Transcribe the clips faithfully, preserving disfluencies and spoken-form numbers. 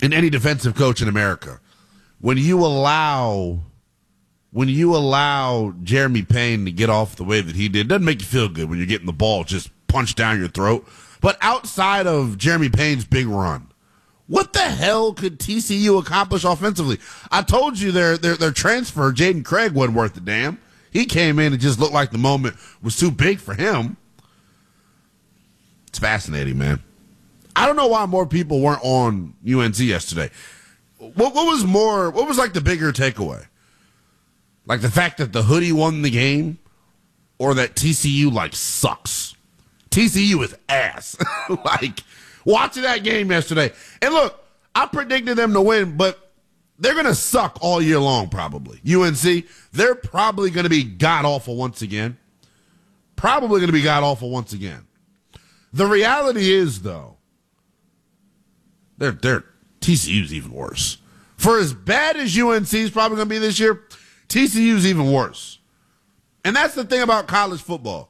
and any defensive coach in America, when you allow when you allow Jeremy Payne to get off the way that he did, it doesn't make you feel good when you're getting the ball just punched down your throat. But outside of Jeremy Payne's big run, what the hell could T C U accomplish offensively? I told you their their, their transfer, Jaden Craig, wasn't worth a damn. He came in and just looked like the moment was too big for him. It's fascinating, man. I don't know why more people weren't on U N C yesterday. What, what was more, what was like the bigger takeaway? Like the fact that the hoodie won the game, or that T C U like sucks? T C U is ass. Like watching that game yesterday. And look, I predicted them to win, but they're going to suck all year long probably. U N C, they're probably going to be god-awful once again. Probably going to be god-awful once again. The reality is, though, they're, they're, T C U's even worse. For as bad as U N C is probably going to be this year, T C U's even worse. And that's the thing about college football.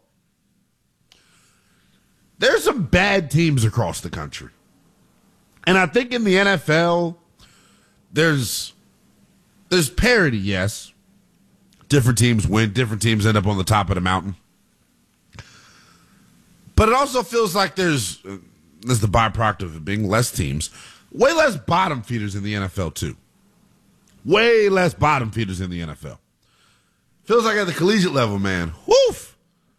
There's some bad teams across the country. And I think in the N F L, there's there's parity, yes. Different teams win, different teams end up on the top of the mountain. But it also feels like there's, uh, there's the byproduct of it being less teams, way less bottom feeders in the N F L too. Way less bottom feeders in the N F L. Feels like at the collegiate level, man. Woof!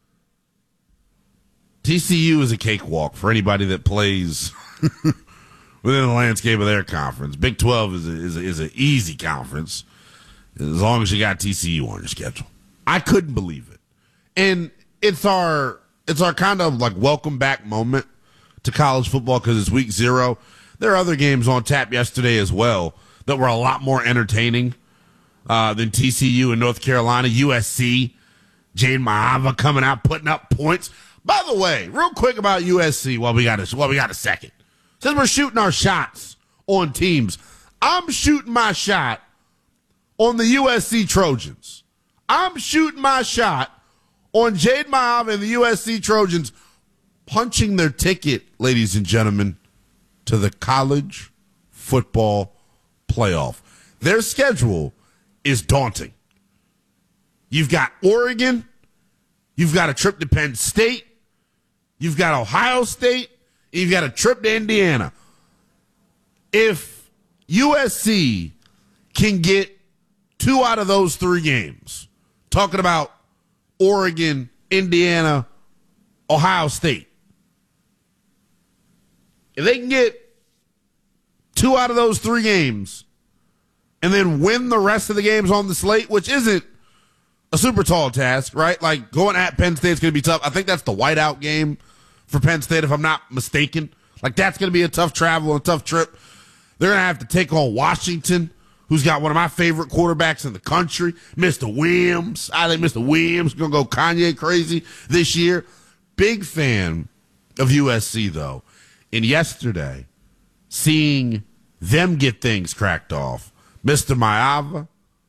T C U is a cakewalk for anybody that plays within the landscape of their conference. Big twelve is a, is a, is an easy conference as long as you got T C U on your schedule. I couldn't believe it, and it's our it's our kind of like welcome back moment to college football because it's week zero. There are other games on tap yesterday as well that were a lot more entertaining uh, than T C U and North Carolina. U S C, Jade Maava coming out putting up points. By the way, real quick about U S C while we got a, while we got a second. Since we're shooting our shots on teams, I'm shooting my shot on the U S C Trojans. I'm shooting my shot on Jade Maava and the U S C Trojans punching their ticket, ladies and gentlemen, to the college football playoff. Their schedule is daunting. You've got Oregon. You've got a trip to Penn State. You've got Ohio State. You've got a trip to Indiana. If U S C can get two out of those three games, talking about Oregon, Indiana, Ohio State, if they can get two out of those three games and then win the rest of the games on the slate, which isn't a super tall task, right? Like going at Penn State is going to be tough. I think that's the whiteout game for Penn State, if I'm not mistaken. Like that's going to be a tough travel and a tough trip. They're going to have to take on Washington, who's got one of my favorite quarterbacks in the country, Mister Williams. I think Mister Williams is going to go Kanye crazy this year. Big fan of U S C, though. And yesterday, seeing them get things cracked off, Mister Maava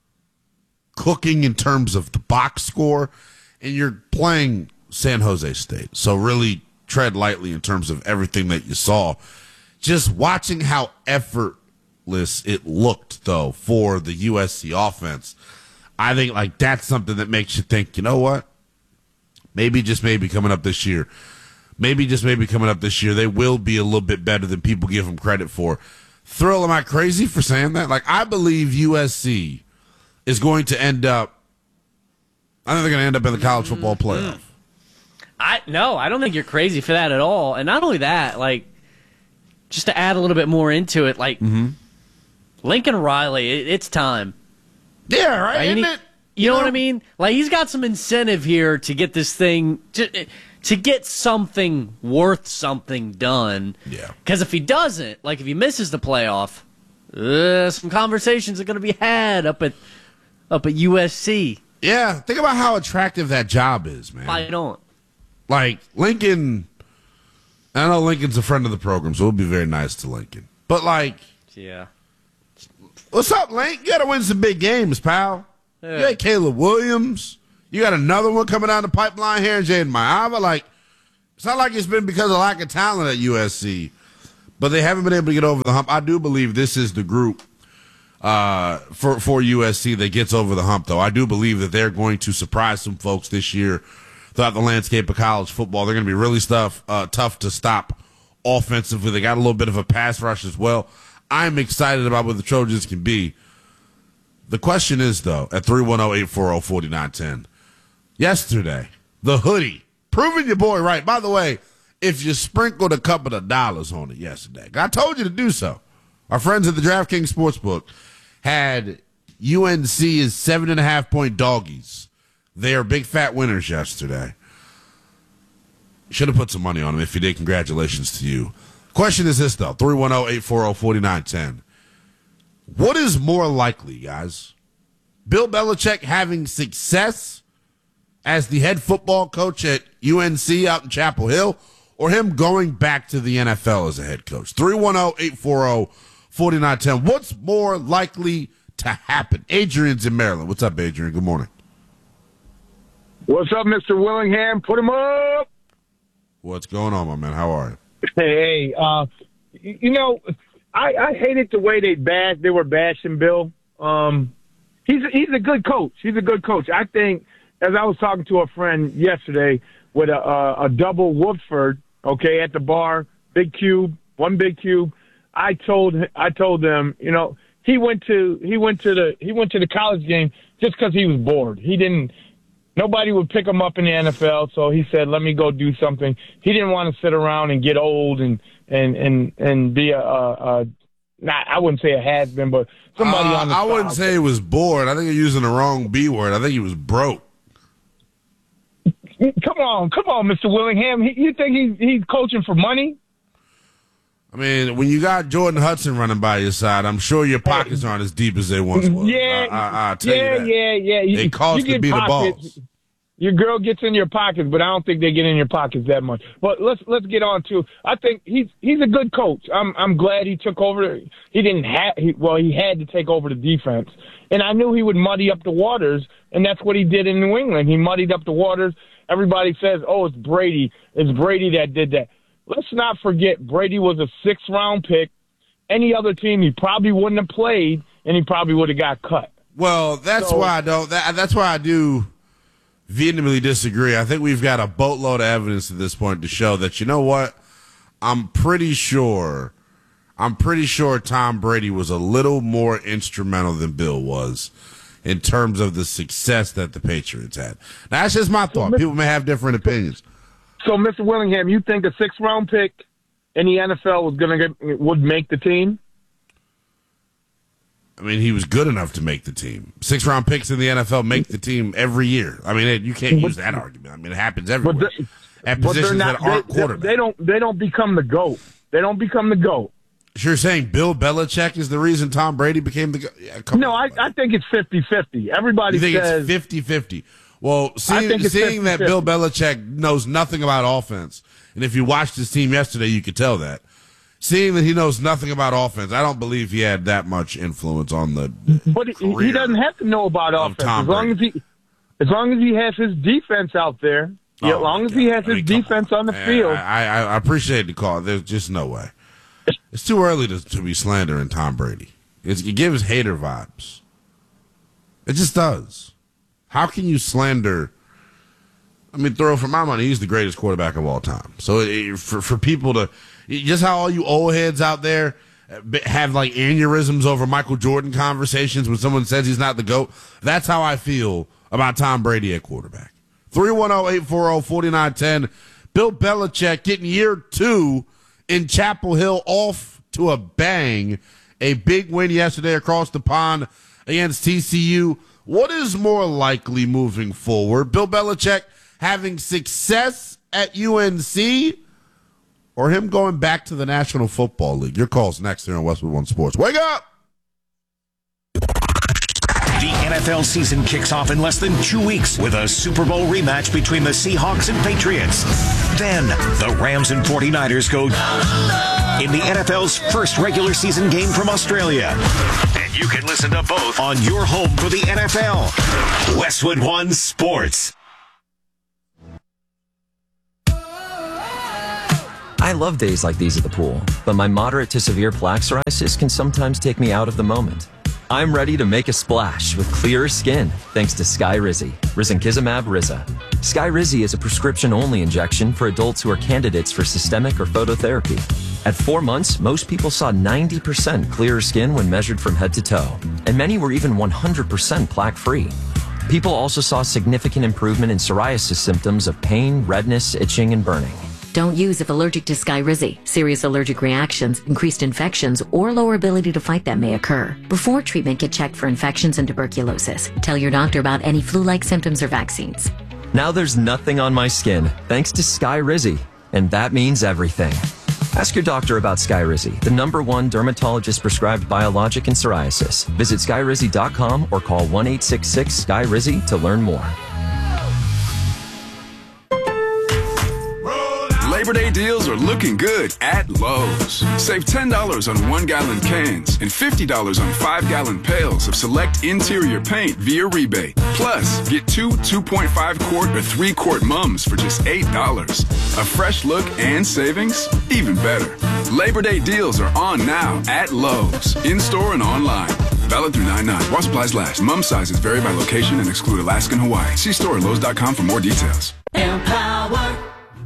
cooking in terms of the box score, and you're playing San Jose State. So really tread lightly in terms of everything that you saw. Just watching how effortless it looked, though, for the U S C offense, I think like that's something that makes you think, you know what? Maybe just maybe coming up this year, maybe just maybe coming up this year, they will be a little bit better than people give them credit for. Thrill, am I crazy for saying that? Like, I believe U S C is going to end up, I think they're going to end up in the college football playoff. I no, I don't think you're crazy for that at all. And not only that, like, just to add a little bit more into it, like, mm-hmm. Lincoln Riley, it, it's time. Yeah, right, right? isn't he, it? You, you know, know what I mean? Like, he's got some incentive here to get this thing, to, to get something worth something done. Yeah. Because if he doesn't, like, if he misses the playoff, uh, some conversations are going to be had up at up at U S C. Yeah, think about how attractive that job is, man. I don't. Like, Lincoln, I know Lincoln's a friend of the program, so we'll be very nice to Lincoln. But, like, yeah. What's up, Link? You got to win some big games, pal. Yeah. You got Caleb Williams. You got another one coming down the pipeline here, Jaden Maava. Like, it's not like it's been because of lack of talent at U S C. but they haven't been able to get over the hump. I do believe this is the group uh, for, for U S C that gets over the hump, though. I do believe that they're going to surprise some folks this year throughout the landscape of college football. They're going to be really tough, uh, tough to stop offensively. They got a little bit of a pass rush as well. I'm excited about what the Trojans can be. The question is, though, at three one zero, eight four zero, four nine one zero, yesterday, the hoodie, proving your boy right. By the way, if you sprinkled a couple of dollars on it yesterday, I told you to do so. Our friends at the DraftKings Sportsbook had U N C as seven and a half point doggies. They are big fat winners yesterday. Should have put some money on them. If you did, congratulations to you. Question is this, though, three one zero, eight four zero, four nine one zero. What is more likely, guys? Bill Belichick having success as the head football coach at U N C out in Chapel Hill, or him going back to the N F L as a head coach? three one zero, eight four zero, four nine one zero. What's more likely to happen? Adrian's in Maryland. What's up, Adrian? Good morning. What's up, Mister Willingham? Put him up. What's going on, my man? How are you? Hey, uh, you know, I, I hated the way they bashed. They were bashing Bill. Um, he's a, he's a good coach. He's a good coach. I think, as I was talking to a friend yesterday with a, a, a double Woodford, okay, at the bar, big cube, one big cube. I told I told them, you know, he went to he went to the he went to the college game just because he was bored. He didn't. Nobody would pick him up in the N F L, so he said, let me go do something. He didn't want to sit around and get old and and and, and be a, a, a not I wouldn't say a has-been, but somebody uh, on the I wouldn't side. say he was bored. I think you're using the wrong B word. I think he was broke. Come on, come on, Mister Willingham. He, you think he's, he's coaching for money? I mean, when you got Jordan Hudson running by your side, I'm sure your pockets aren't as deep as they once were. Yeah, I, I, I'll tell yeah, you that. yeah, yeah. You, It costs you to get be pockets. the boss. Your girl gets in your pockets, but I don't think they get in your pockets that much. But let's let's get on to. I think he's he's a good coach. I'm I'm glad he took over. He didn't have he, well he had to take over the defense, and I knew he would muddy up the waters, and that's what he did in New England. He muddied up the waters. Everybody says, "Oh, it's Brady. It's Brady that did that." Let's not forget Brady was a sixth round pick. Any other team, he probably wouldn't have played, and he probably would have got cut. Well, that's So- why I don't. That, that's why I do vehemently disagree. I think we've got a boatload of evidence at this point to show that, you know what? I'm pretty sure, I'm pretty sure Tom Brady was a little more instrumental than Bill was in terms of the success that the Patriots had. Now, that's just my thought. People may have different opinions. So, Mister Willingham, you think a sixth round pick in the N F L was going to get would make the team? I mean, he was good enough to make the team. Six round picks in the N F L make the team every year. I mean, it, you can't use that argument. I mean, it happens everywhere. But At But they're positions not, that aren't they, quarterbacks. they don't. They don't become the GOAT. They don't become the GOAT. So you're saying Bill Belichick is the reason Tom Brady became the go- yeah, come No, on, I, I think it's fifty-fifty. Everybody You think says it's fifty-fifty? Well, seeing, think it's seeing that fifty-fifty. Bill Belichick knows nothing about offense, and if you watched his team yesterday, you could tell that. Seeing that he knows nothing about offense, I don't believe he had that much influence on the But he, he career doesn't have to know about of offense Tom as long Brady. as he, as long as he has his defense out there. Oh, Yeah, as long my as he God. has I mean, his come defense on, the Man, field. I, I, I appreciate the call. There's just no way. It's too early to, to be slandering Tom Brady. It's, it gives hater vibes. It just does. How can you slander? I mean, throw for my money, he's the greatest quarterback of all time. So it, for for people to just how all you old heads out there have like aneurysms over Michael Jordan conversations when someone says he's not the GOAT. That's how I feel about Tom Brady at quarterback. three one zero, eight four zero, four nine one zero. Bill Belichick getting year two in Chapel Hill off to a bang. A big win yesterday across the pond against T C U. What is more likely moving forward? Bill Belichick having success at U N C or him going back to the National Football League? Your call's next here on Westwood One Sports. Wake up! The N F L season kicks off in less than two weeks with a Super Bowl rematch between the Seahawks and Patriots. Then, the Rams and forty-niners go in the N F L's first regular season game from Australia. And you can listen to both on your home for the N F L. Westwood One Sports. I love days like these at the pool, but my moderate to severe plaque psoriasis can sometimes take me out of the moment. I'm ready to make a splash with clearer skin thanks to Skyrizi, risankizumab Riza. Skyrizi is a prescription-only injection for adults who are candidates for systemic or phototherapy. At four months, most people saw ninety percent clearer skin when measured from head to toe, and many were even one hundred percent plaque-free. People also saw significant improvement in psoriasis symptoms of pain, redness, itching, and burning. Don't use if allergic to Skyrizi. Serious allergic reactions, increased infections, or lower ability to fight them may occur. Before treatment, get checked for infections and tuberculosis. Tell your doctor about any flu-like symptoms or vaccines. Now there's nothing on my skin thanks to Skyrizi, and that means everything. Ask your doctor about Skyrizi, the number one dermatologist-prescribed biologic in psoriasis. Visit skyrizi dot com or call one eight six six S K Y R I Z I to learn more. Labor Day deals are looking good at Lowe's. Save ten dollars on one-gallon cans and fifty dollars on five-gallon pails of select interior paint via rebate. Plus, get two two point five quart or three quart mums for just eight dollars. A fresh look and savings? Even better. Labor Day deals are on now at Lowe's, in-store and online. Valid through nine nine. While supplies last. Mum sizes vary by location and exclude Alaska and Hawaii. See store at Lowe's dot com for more details. Empower.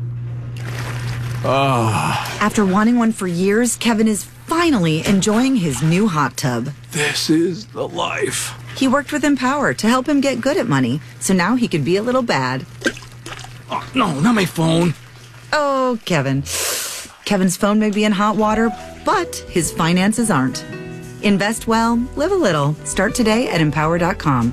Oh. After wanting one for years, Kevin is finally enjoying his new hot tub. This is the life. He worked with Empower to help him get good at money, so now he could be a little bad. Oh, no, not my phone. Oh, Kevin. Kevin's phone may be in hot water, but his finances aren't. Invest well, live a little. Start today at empower dot com.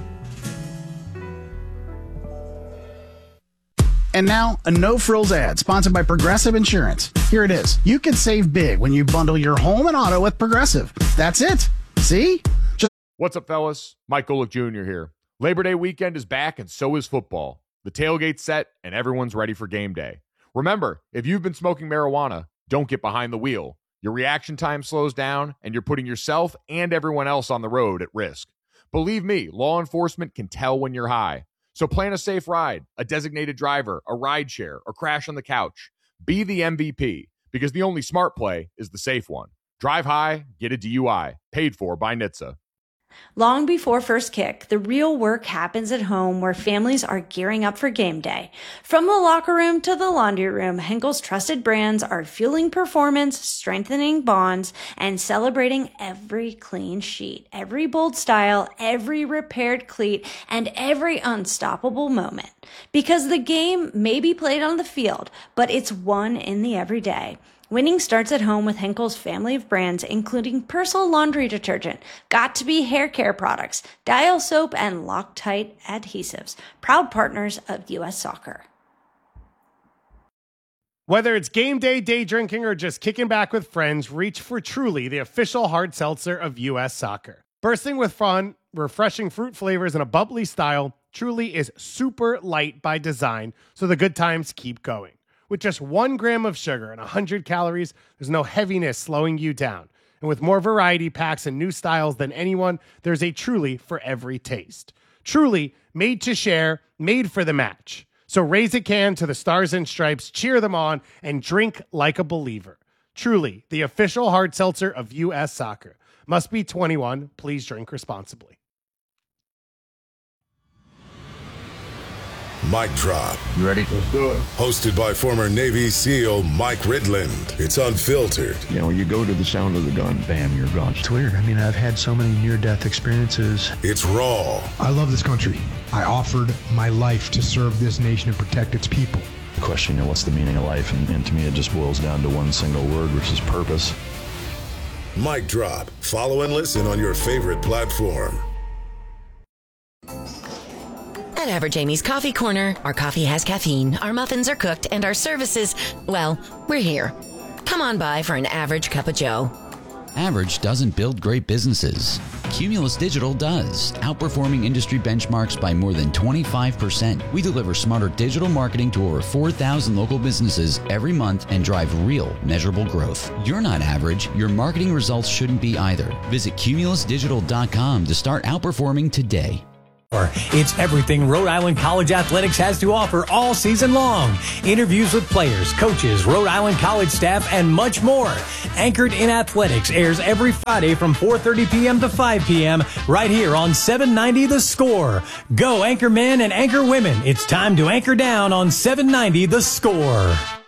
And now, a no-frills ad sponsored by Progressive Insurance. Here it is. You can save big when you bundle your home and auto with Progressive. That's it. See? Just- What's up, fellas? Mike Golick Junior here. Labor Day weekend is back, and so is football. The tailgate's set, and everyone's ready for game day. Remember, if you've been smoking marijuana, don't get behind the wheel. Your reaction time slows down, and you're putting yourself and everyone else on the road at risk. Believe me, law enforcement can tell when you're high. So plan a safe ride, a designated driver, a ride share, or crash on the couch. Be the M V P, because the only smart play is the safe one. Drive high, get a D U I. Paid for by N H T S A. Long before first kick, the real work happens at home where families are gearing up for game day. From the locker room to the laundry room, Henkel's trusted brands are fueling performance, strengthening bonds, and celebrating every clean sheet, every bold style, every repaired cleat, and every unstoppable moment. Because the game may be played on the field, but it's won in the everyday. Winning starts at home with Henkel's family of brands, including Persil laundry detergent, Got to Be hair care products, Dial soap, and Loctite adhesives. Proud partners of U S Soccer. Whether it's game day, day drinking, or just kicking back with friends, reach for Truly, the official hard seltzer of U S Soccer. Bursting with fun, refreshing fruit flavors, and a bubbly style, Truly is super light by design, so the good times keep going. With just one gram of sugar and one hundred calories, there's no heaviness slowing you down. And with more variety packs and new styles than anyone, there's a Truly for every taste. Truly, made to share, made for the match. So raise a can to the Stars and Stripes, cheer them on, and drink like a believer. Truly, the official hard seltzer of U S Soccer. Must be twenty-one. Please drink responsibly. Mic drop. You ready? Let's do it. Hosted by former Navy SEAL Mike Ridland. It's unfiltered. You know, you go to the sound of the gun, bam, you're gone. It's weird. I mean, I've had so many near-death experiences. It's raw. I love this country. I offered my life to serve this nation and protect its people. The question, you know, what's the meaning of life? And, and to me, it just boils down to one single word, which is purpose. Mic drop. Follow and listen on your favorite platform. At Average Amy's Coffee Corner, our coffee has caffeine, our muffins are cooked, and our services, well, we're here. Come on by for an average cup of joe. Average doesn't build great businesses. Cumulus Digital does, outperforming industry benchmarks by more than twenty-five percent. We deliver smarter digital marketing to over four thousand local businesses every month and drive real, measurable growth. You're not average. Your marketing results shouldn't be either. Visit cumulus digital dot com to start outperforming today. It's everything Rhode Island College Athletics has to offer all season long. Interviews with players, coaches, Rhode Island College staff, and much more. Anchored in Athletics airs every Friday from four thirty p.m. to five p.m. right here on seven ninety The Score. Go Anchor Men and Anchor Women. It's time to anchor down on seven ninety The Score.